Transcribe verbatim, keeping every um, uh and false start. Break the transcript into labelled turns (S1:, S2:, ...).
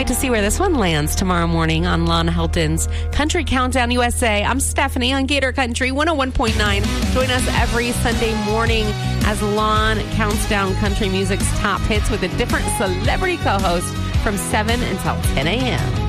S1: wait to see where this one lands tomorrow morning on Lon Helton's Country Countdown U S A. I'm Stephanie on Gator Country one oh one point nine. Join us every Sunday morning as Lon counts down country music's top hits with a different celebrity co-host from seven until ten a.m.